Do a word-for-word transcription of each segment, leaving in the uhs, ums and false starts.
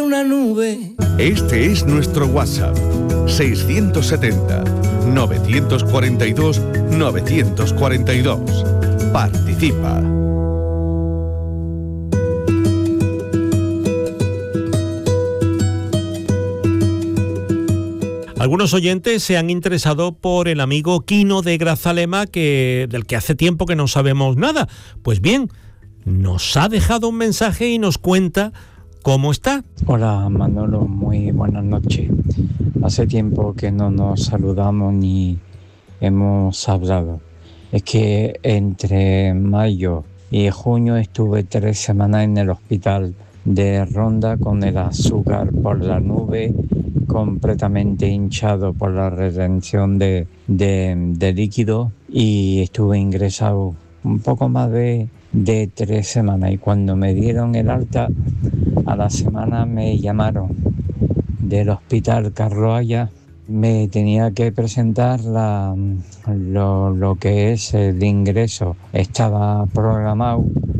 una nube. Este es nuestro WhatsApp, seiscientos setenta, novecientos cuarenta y dos, novecientos cuarenta y dos. Participa. Algunos oyentes se han interesado por el amigo Quino de Grazalema, que, del que hace tiempo que no sabemos nada. Pues bien, nos ha dejado un mensaje y nos cuenta cómo está. Hola Manolo, muy buenas noches. Hace tiempo que no nos saludamos ni hemos hablado. Es que entre mayo y junio estuve tres semanas en el hospital de Ronda con el azúcar por la nube, completamente hinchado por la retención de, de, de líquido, y estuve ingresado un poco más de, de tres semanas, y cuando me dieron el alta a la semana me llamaron del hospital Carroaya. Me tenía que presentar la, lo, lo que es el ingreso, estaba programado.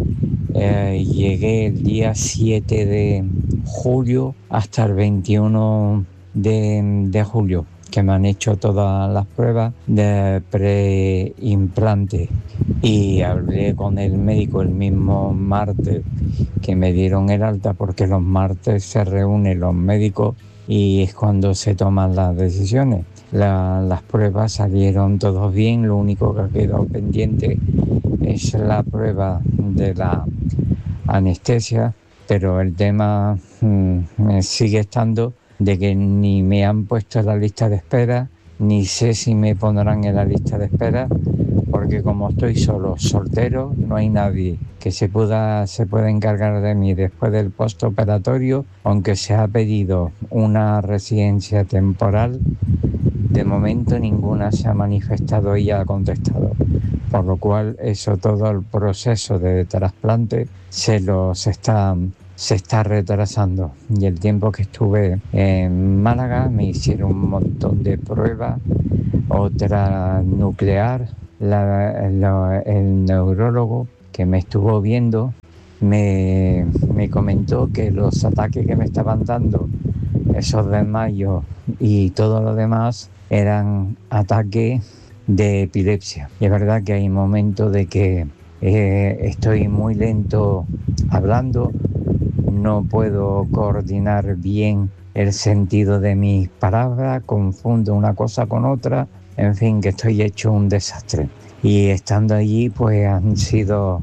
Eh, llegué el día siete de julio hasta el veintiuno de, de julio, que me han hecho todas las pruebas de preimplante, y hablé con el médico el mismo martes que me dieron el alta, porque los martes se reúnen los médicos y es cuando se toman las decisiones. La, las pruebas salieron todos bien, lo único que ha quedado pendiente es la prueba de la anestesia, pero el tema mmm, sigue estando de que ni me han puesto en la lista de espera, ni sé si me pondrán en la lista de espera, porque como estoy solo, soltero, no hay nadie que se pueda, se pueda encargar de mí después del postoperatorio, aunque se ha pedido una residencia temporal. De momento ninguna se ha manifestado y ha contestado, por lo cual eso, todo el proceso de trasplante se lo se está se está retrasando. Y el tiempo que estuve en Málaga me hicieron un montón de pruebas, otra nuclear. La, la, el neurólogo que me estuvo viendo me, me comentó que los ataques que me estaban dando, esos desmayos y todo lo demás, eran ataques de epilepsia. Y es verdad que hay momentos de que eh, estoy muy lento hablando, no puedo coordinar bien el sentido de mis palabras, confundo una cosa con otra, en fin, que estoy hecho un desastre. Y estando allí, pues han sido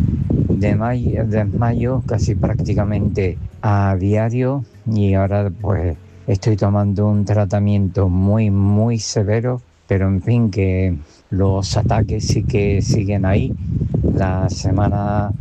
desmayos desmayo casi prácticamente a diario, y ahora pues estoy tomando un tratamiento muy, muy severo, pero en fin, que los ataques sí que siguen ahí. La semana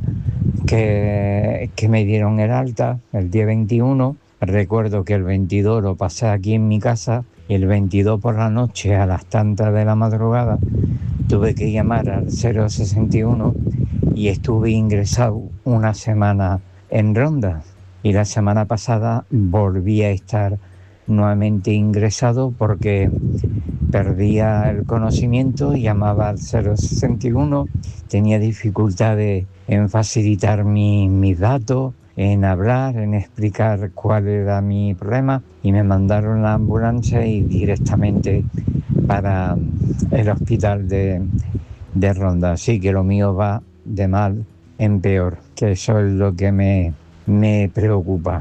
que, que me dieron el alta, el día veintiuno, recuerdo que el veintidós lo pasé aquí en mi casa, y el veintidós por la noche, a las tantas de la madrugada, tuve que llamar al cero sesenta y uno y estuve ingresado una semana en Ronda. Y la semana pasada volví a estar nuevamente ingresado porque perdía el conocimiento, llamaba al cero sesenta y uno, tenía dificultades en facilitar mi, mis datos, en hablar, en explicar cuál era mi problema, y me mandaron la ambulancia y directamente para el hospital de, de Ronda. Así que lo mío va de mal en peor, que eso es lo que me, me preocupa.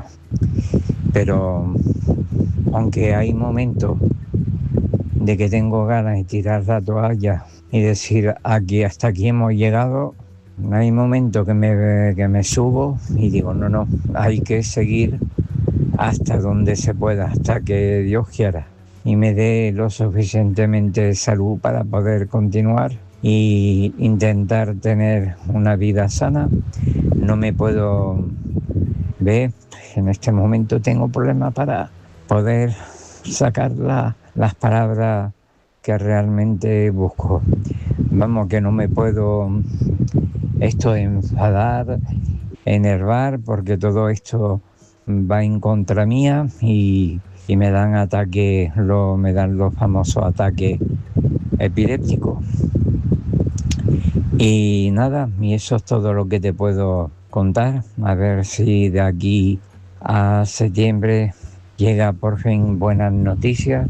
Pero aunque hay momentos de que tengo ganas de tirar la toalla y decir aquí, hasta aquí hemos llegado, hay momentos que me, que me subo y digo no, no, hay que seguir hasta donde se pueda, hasta que Dios quiera y me dé lo suficientemente salud para poder continuar e intentar tener una vida sana. No me puedo ver, en este momento tengo problemas para poder sacar la, las palabras que realmente busco. Vamos, que no me puedo esto enfadar, enervar, porque todo esto va en contra mía y, y me dan ataques, lo, me dan los famosos ataques epilépticos. Y nada, y eso es todo lo que te puedo contar. A ver si de aquí a septiembre llega por fin buenas noticias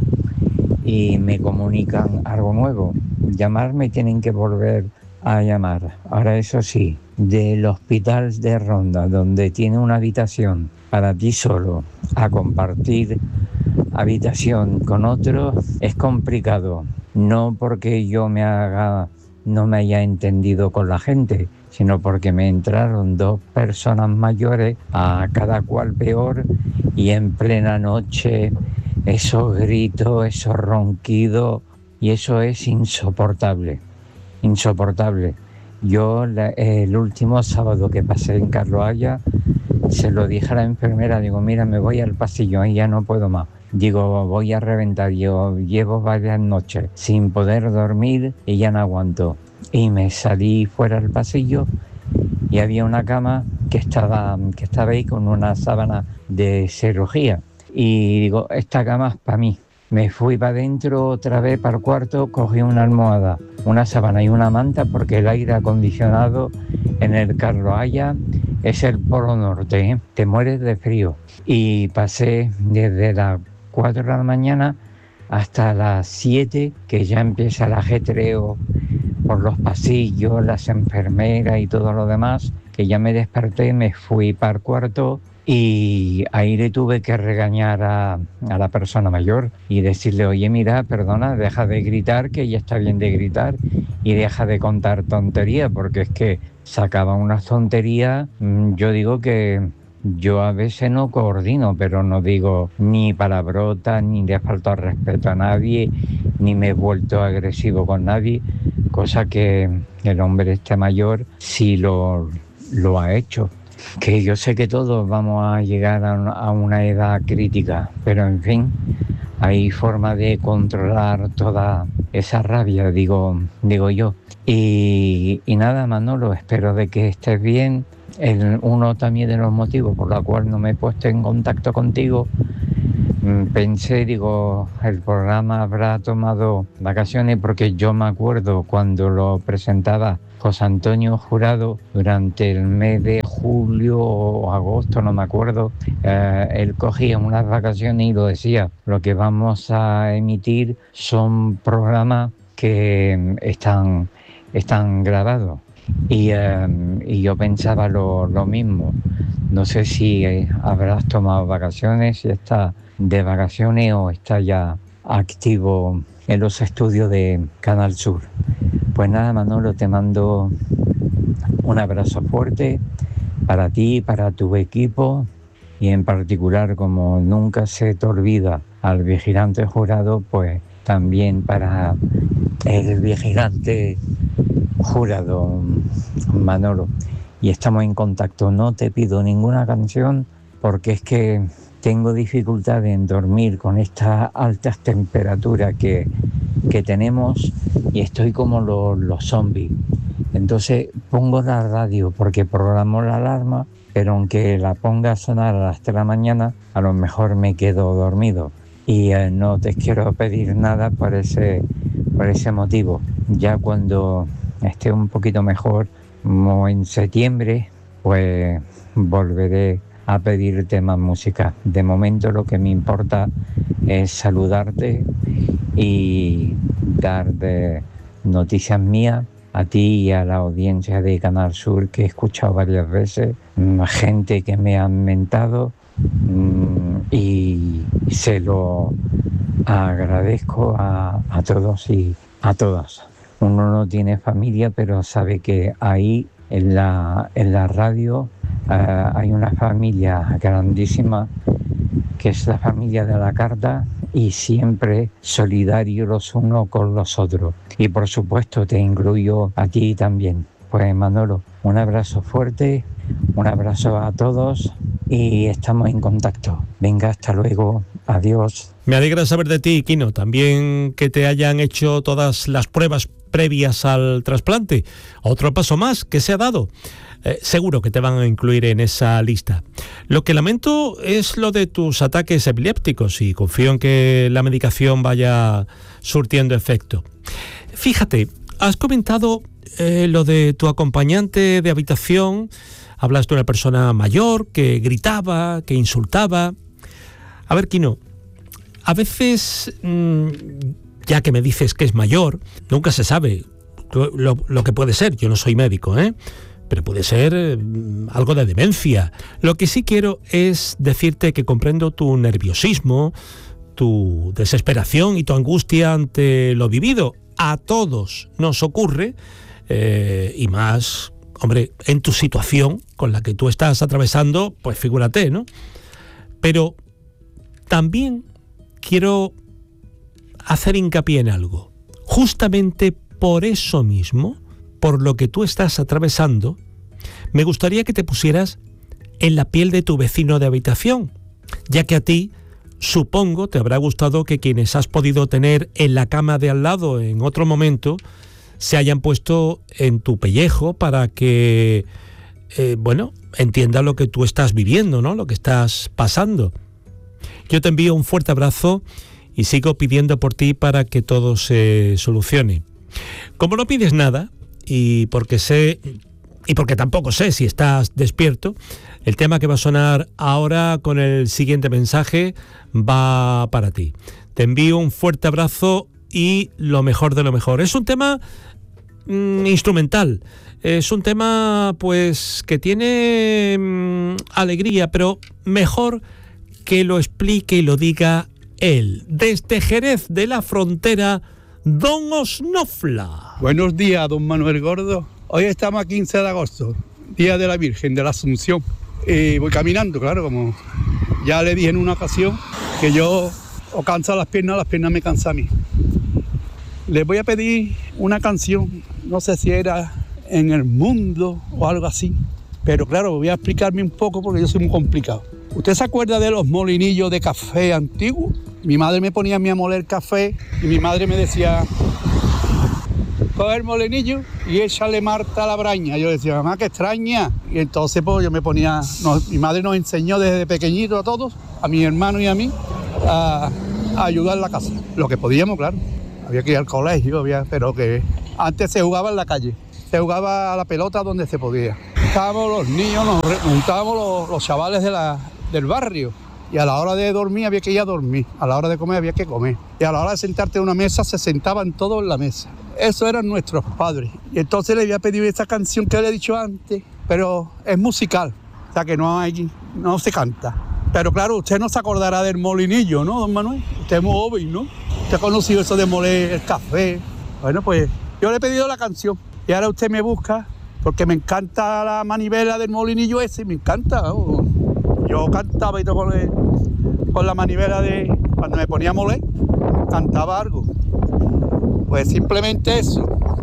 y me comunican algo nuevo. Llamarme tienen que volver a llamar. Ahora eso sí, del hospital de Ronda, donde tiene una habitación para ti solo, a compartir habitación con otro, es complicado. No porque yo me haga, no me haya entendido con la gente, sino porque me entraron dos personas mayores, a cada cual peor, y en plena noche, esos gritos, esos ronquidos, y eso es insoportable, insoportable. Yo la, el último sábado que pasé en Carlos Haya, se lo dije a la enfermera, digo, mira, me voy al pasillo y ya no puedo más. Digo, voy a reventar, yo llevo varias noches sin poder dormir y ya no aguanto. Y me salí fuera al pasillo y había una cama que estaba, que estaba ahí con una sábana de cirugía. Y digo, esta cama es para mí. Me fui para adentro otra vez para el cuarto, cogí una almohada, una sábana y una manta, porque el aire acondicionado en el Carlos Haya es el Polo Norte, ¿eh? Te mueres de frío. Y pasé desde las cuatro de la mañana hasta las siete, que ya empieza el ajetreo por los pasillos, las enfermeras y todo lo demás, que ya me desperté, me fui para el cuarto y ahí le tuve que regañar a, a la persona mayor y decirle, oye, mira, perdona, deja de gritar, que ya está bien de gritar, y deja de contar tonterías, porque es que sacaba unas tonterías. Yo digo que yo a veces no coordino, pero no digo ni palabrotas, ni le he faltado respeto a nadie, ni me he vuelto agresivo con nadie, cosa que el hombre este mayor sí lo, lo ha hecho. Que yo sé que todos vamos a llegar a una, a una edad crítica, pero en fin, hay forma de controlar toda esa rabia, digo, digo yo. Y, y nada, Manolo, espero de que estés bien. El, uno también de los motivos por los cuales no me he puesto en contacto contigo, pensé, digo, el programa habrá tomado vacaciones, porque yo me acuerdo cuando lo presentaba José Antonio Jurado durante el mes de julio o agosto, no me acuerdo, eh, él cogía unas vacaciones y lo decía, lo que vamos a emitir son programas que están, están grabados. Y, eh, y yo pensaba lo, lo mismo. No sé si eh, habrás tomado vacaciones, si estás de vacaciones o está ya activo en los estudios de Canal Sur. Pues nada, Manolo, te mando un abrazo fuerte para ti, para tu equipo, y en particular, como nunca se te olvida al vigilante Jurado, pues también para el vigilante Jurado, Manolo. Y estamos en contacto. No te pido ninguna canción porque es que tengo dificultad en dormir con estas altas temperaturas que, que tenemos, y estoy como los, los zombies. Entonces pongo la radio porque programo la alarma, pero aunque la ponga a sonar a las tres de la mañana, a lo mejor me quedo dormido. Y eh, no te quiero pedir nada por ese, por ese motivo. Ya cuando esté un poquito mejor, como en septiembre, pues volveré a pedirte más música. De momento lo que me importa es saludarte y darte noticias mías a ti y a la audiencia de Canal Sur, que he escuchado varias veces, gente que me han mentado, y se lo agradezco a, a todos y a todas. Uno no tiene familia, pero sabe que ahí en la, en la radio uh, hay una familia grandísima, que es la familia de la Carta, y siempre solidarios los unos con los otros. Y por supuesto te incluyo a ti también. Pues Manolo, un abrazo fuerte, un abrazo a todos y estamos en contacto. Venga, hasta luego, adiós. Me alegra saber de ti, Quino, también que te hayan hecho todas las pruebas previas al trasplante. Otro paso más que se ha dado. Eh, seguro que te van a incluir en esa lista. Lo que lamento es lo de tus ataques epilépticos, y confío en que la medicación vaya surtiendo efecto. Fíjate, has comentado eh, lo de tu acompañante de habitación hablas de una persona mayor que gritaba, que insultaba. A ver, Quino, a veces, mmm, ya que me dices que es mayor, nunca se sabe lo, lo que puede ser. Yo no soy médico, ¿eh? Pero puede ser eh, algo de demencia. Lo que sí quiero es decirte que comprendo tu nerviosismo, tu desesperación y tu angustia ante lo vivido. A todos nos ocurre, eh, y más, hombre, en tu situación con la que tú estás atravesando, pues figúrate, ¿no? Pero también quiero hacer hincapié en algo. Justamente por eso mismo, por lo que tú estás atravesando, me gustaría que te pusieras en la piel de tu vecino de habitación, ya que a ti, supongo, te habrá gustado que quienes has podido tener en la cama de al lado en otro momento se hayan puesto en tu pellejo para que, eh, bueno, entienda lo que tú estás viviendo, ¿no? Lo que estás pasando. Yo te envío un fuerte abrazo y sigo pidiendo por ti para que todo se solucione. Como no pides nada, y porque sé, y porque tampoco sé si estás despierto, el tema que va a sonar ahora con el siguiente mensaje va para ti. Te envío un fuerte abrazo y lo mejor de lo mejor. Es un tema mmm, instrumental, es un tema pues que tiene mmm, alegría, pero mejor que lo explique y lo diga él. Desde Jerez de la Frontera, don Osnofla. Buenos días, don Manuel Gordo. Hoy estamos a quince de agosto, Día de la Virgen de la Asunción. Y voy caminando, claro, como ya le dije en una ocasión, que yo o canso las piernas, las piernas me cansan a mí. Les voy a pedir una canción, no sé si era En el Mundo o algo así, pero claro, voy a explicarme un poco porque yo soy muy complicado. ¿Usted se acuerda de los molinillos de café antiguos? Mi madre me ponía a mí a moler café y mi madre me decía, coge el molinillo y échale Marta a la braña. Yo decía, mamá, qué extraña. Y entonces pues yo me ponía, no, mi madre nos enseñó desde pequeñito a todos, a mi hermano y a mí, a, a ayudar en la casa. Lo que podíamos, claro. Había que ir al colegio, había, pero que antes se jugaba en la calle. Se jugaba a la pelota donde se podía. Estábamos los niños, nos juntábamos los, los chavales de la, del barrio. Y a la hora de dormir había que ir a dormir. A la hora de comer había que comer. Y a la hora de sentarte en una mesa se sentaban todos en la mesa. Eso eran nuestros padres. Y entonces le había pedido esta canción que le he dicho antes, pero es musical. O sea que no hay, no se canta. Pero claro, usted no se acordará del molinillo, ¿no, don Manuel? Usted es muy joven, ¿no? Usted ha conocido eso de moler el café. Bueno, pues yo le he pedido la canción. Y ahora usted me busca, porque me encanta la manivela del molinillo ese, me encanta. Oh. Yo cantaba y todo con, el, con la manivela de... Cuando me ponía a moler, cantaba algo. Pues simplemente eso.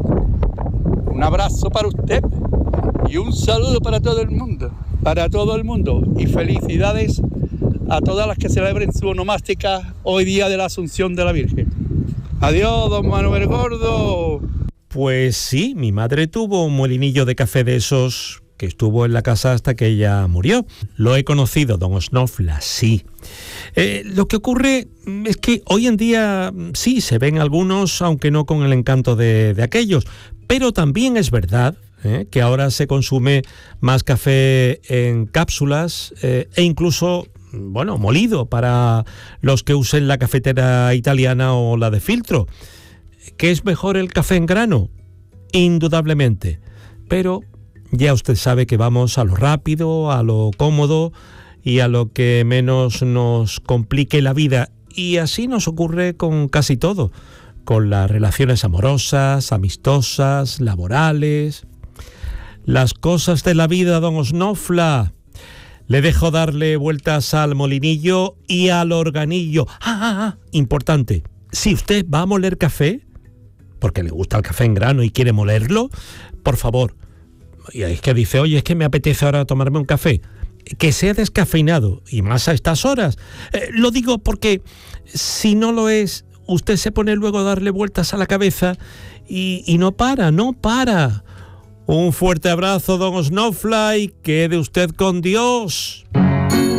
Un abrazo para usted y un saludo para todo el mundo. Para todo el mundo. Y felicidades a todas las que celebren su onomástica hoy día de la Asunción de la Virgen. Adiós, don Manuel Gordo. Pues sí, mi madre tuvo un molinillo de café de esos que estuvo en la casa hasta que ella murió. Lo he conocido, don Osnofla, sí. Eh, lo que ocurre es que hoy en día sí se ven algunos, aunque no con el encanto de, de aquellos, pero también es verdad eh, que ahora se consume más café en cápsulas eh, e incluso, bueno, molido para los que usen la cafetera italiana o la de filtro. ¿Qué es mejor el café en grano? Indudablemente, pero ya usted sabe que vamos a lo rápido, a lo cómodo y a lo que menos nos complique la vida. Y así nos ocurre con casi todo, con las relaciones amorosas, amistosas, laborales. Las cosas de la vida, don Osnofla. Le dejo darle vueltas al molinillo y al organillo. Ah, ah, ah, importante. Si usted va a moler café, porque le gusta el café en grano y quiere molerlo, por favor, y es que dice, oye, es que me apetece ahora tomarme un café, que sea descafeinado, y más a estas horas. Eh, lo digo porque si no lo es, usted se pone luego a darle vueltas a la cabeza y, y no para, no para. Un fuerte abrazo, don Osnofla, y quede usted con Dios.